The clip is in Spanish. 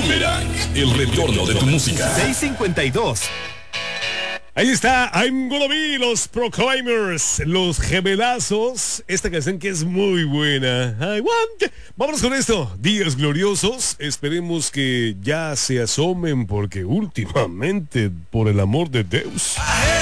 Boomerang, el retorno de tu música. 652. Ahí está, I'm Gonna Be, los Proclaimers, los gemelazos. Esta canción que es muy buena. Vámonos con esto, días gloriosos. Esperemos que ya se asomen porque últimamente, por el amor de Dios.